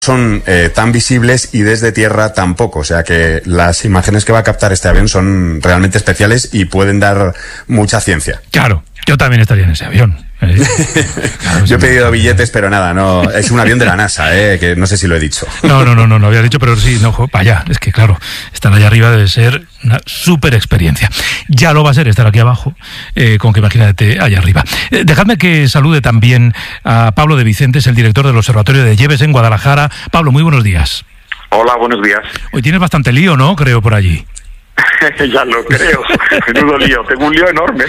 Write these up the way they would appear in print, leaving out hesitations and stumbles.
son tan visibles y desde tierra tampoco, o sea que las imágenes que va a captar este avión son realmente especiales y pueden dar mucha ciencia. Claro, yo también estaría en ese avión. Claro, yo he pedido billetes, pero nada, no, es un avión de la NASA, que no sé si lo he dicho. No había dicho, pero sí, no, para allá, es que claro, estar allá arriba debe ser una súper experiencia. Ya lo va a ser estar aquí abajo, con que imagínate allá arriba. Dejadme que salude también a Pablo de Vicentes, el director del Observatorio de Lleves en Guadalajara. Pablo, muy buenos días. Hola, buenos días. Hoy tienes bastante lío, ¿no? Creo, por allí. Ya lo creo, menudo lío, tengo un lío enorme.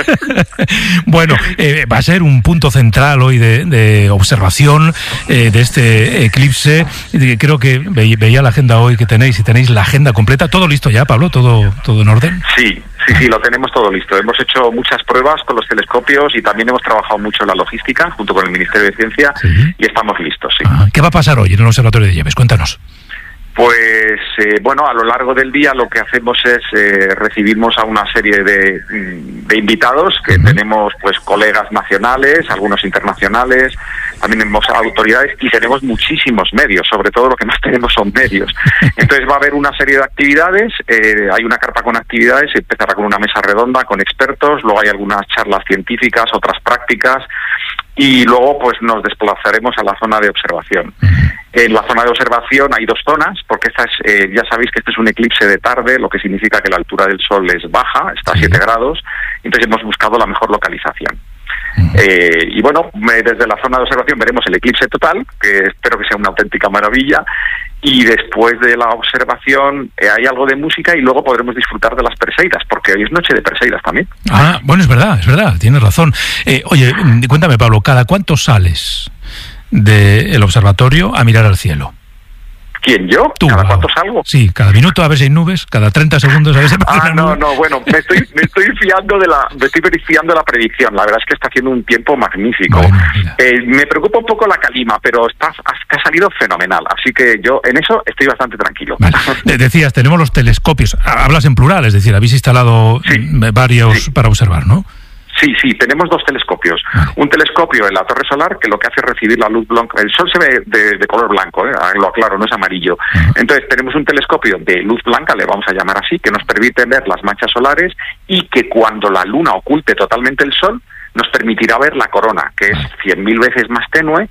Bueno, va a ser un punto central hoy de observación de este eclipse. Creo que veía la agenda hoy que tenéis, y tenéis la agenda completa. ¿Todo listo ya, Pablo? ¿Todo en orden? Sí, lo tenemos todo listo. Hemos hecho muchas pruebas con los telescopios y también hemos trabajado mucho en la logística junto con el Ministerio de Ciencia. ¿Sí? Y estamos listos, sí. ¿Qué va a pasar hoy en el Observatorio de Lleves? Cuéntanos. Pues bueno, a lo largo del día lo que hacemos es recibimos a una serie de invitados que tenemos, pues, colegas nacionales, algunos internacionales, también tenemos autoridades y tenemos muchísimos medios, sobre todo lo que más tenemos son medios. Entonces va a haber una serie de actividades, hay una carpa con actividades, empezará con una mesa redonda con expertos, luego hay algunas charlas científicas, otras prácticas, y luego pues nos desplazaremos a la zona de observación. En la zona de observación hay dos zonas, porque esta es, ya sabéis que este es un eclipse de tarde, lo que significa que la altura del Sol es baja, está a 7 grados, entonces hemos buscado la mejor localización. Y bueno, desde la zona de observación veremos el eclipse total, que espero que sea una auténtica maravilla, y después de la observación hay algo de música y luego podremos disfrutar de las Perseidas, porque hoy es noche de Perseidas también. Ah, bueno, es verdad, tienes razón. Oye, cuéntame, Pablo, ¿cada cuánto sales del observatorio a mirar al cielo? ¿Quién, yo? ¿Tú? ¿Cada cuánto salgo? Sí, cada minuto a ver si hay nubes, cada 30 segundos a ver si hay no, bueno, me estoy fiando de la predicción. La verdad es que está haciendo un tiempo magnífico. Bueno, me preocupa un poco la calima, pero ha salido fenomenal, así que yo en eso estoy bastante tranquilo. Vale. Decías, tenemos los telescopios, hablas en plural, es decir, habéis instalado varios para observar, ¿no? Sí, tenemos dos telescopios. Un telescopio en la torre solar que lo que hace es recibir la luz blanca. El Sol se ve de color blanco, lo aclaro, no es amarillo. Entonces tenemos un telescopio de luz blanca, le vamos a llamar así, que nos permite ver las manchas solares y que cuando la Luna oculte totalmente el Sol nos permitirá ver la corona, que es 100.000 veces más tenue.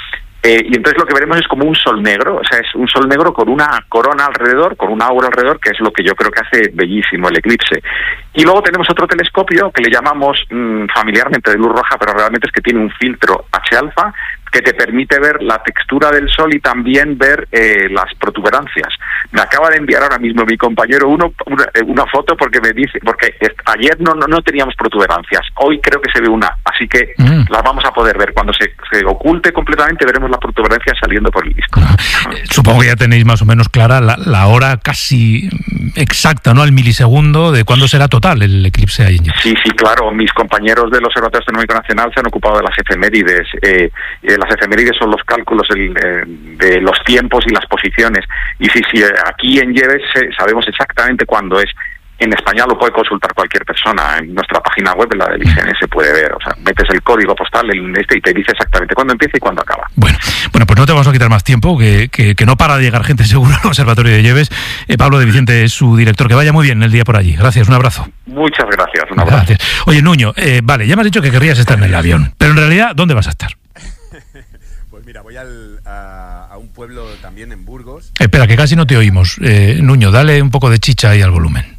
Y entonces lo que veremos es como un sol negro, o sea, es un sol negro con una corona alrededor, con un aura alrededor, que es lo que yo creo que hace bellísimo el eclipse. Y luego tenemos otro telescopio que le llamamos familiarmente de luz roja, pero realmente es que tiene un filtro H-alfa que te permite ver la textura del Sol y también ver las protuberancias. Me acaba de enviar ahora mismo mi compañero una foto porque me dice, porque ayer no teníamos protuberancias, hoy creo que se ve una, así que las vamos a poder ver. Cuando se oculte completamente veremos la protuberancia saliendo por el disco. Supongo que ya tenéis más o menos clara la hora casi exacta, ¿no? Al milisegundo de cuándo será total el eclipse ahí. Sí, claro, mis compañeros del Observatorio Astronómico Nacional se han ocupado de las efemérides. Las efemérides son los cálculos de los tiempos y las posiciones. Y sí, aquí en Lleves sabemos exactamente cuándo es. En España lo puede consultar cualquier persona. En nuestra página web, en la del IGN, se puede ver. O sea, metes el código postal y te dice exactamente cuándo empieza y cuándo acaba. Bueno, pues no te vamos a quitar más tiempo, que no para de llegar gente seguro al Observatorio de Lleves. Pablo de Vicente es su director. Que vaya muy bien el día por allí. Gracias, un abrazo. Muchas gracias, un abrazo. Gracias. Oye, Nuño, vale, ya me has dicho que querrías estar en el avión, pero en realidad, ¿dónde vas a estar? Pues mira, voy a un pueblo también en Burgos. Espera, que casi no te oímos. Nuño, dale un poco de chicha ahí al volumen.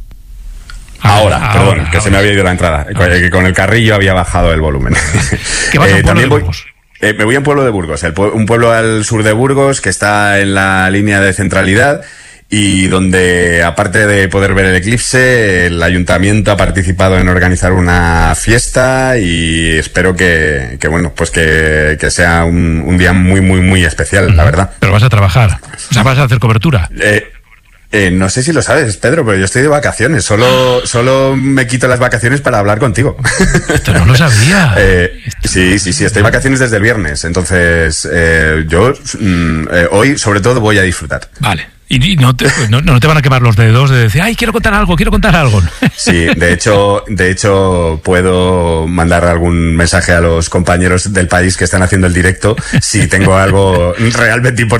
Ahora, se me había ido la entrada. Que con el carrillo había bajado el volumen. ¿Qué vas a un pueblo de Burgos? Me voy a un pueblo de Burgos, un pueblo al sur de Burgos que está en la línea de centralidad y donde, aparte de poder ver el eclipse, el ayuntamiento ha participado en organizar una fiesta y espero que sea un día muy, muy, muy especial, la verdad. Pero vas a trabajar, o sea, vas a hacer cobertura. No sé si lo sabes, Pedro, pero yo estoy de vacaciones. Solo me quito las vacaciones para hablar contigo. Esto no lo sabía. Sí, estoy de vacaciones desde el viernes. Entonces, yo hoy, sobre todo, voy a disfrutar. Vale. Y no te van a quemar los dedos de decir, ay, quiero contar algo. Sí, de hecho puedo mandar algún mensaje a los compañeros del país que están haciendo el directo si tengo algo realmente importante